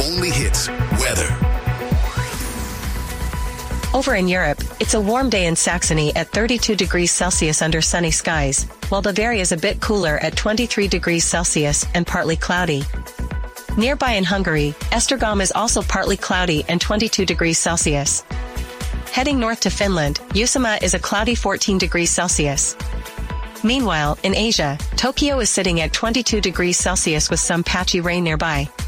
only hits weather. Over in Europe, it's a warm day in Saxony at 32 degrees Celsius under sunny skies, while Bavaria is a bit cooler at 23 degrees Celsius and partly cloudy. Nearby in Hungary, Esztergom is also partly cloudy and 22 degrees Celsius. Heading north to Finland, Uusimaa is a cloudy 14 degrees Celsius. Meanwhile, in Asia, Tokyo is sitting at 22 degrees Celsius with some patchy rain nearby.